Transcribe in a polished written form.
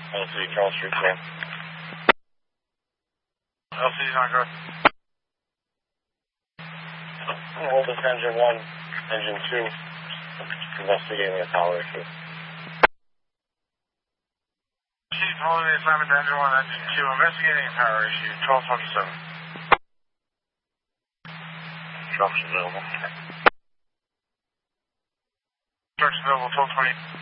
LC, Charles Street, clear. LC's not good. Hold this engine 1, engine 2, investigating a power issue. Chief, holding the assignment to engine 1, engine 2, investigating a power issue, 1227. Instructions available. Instructions available, 1220.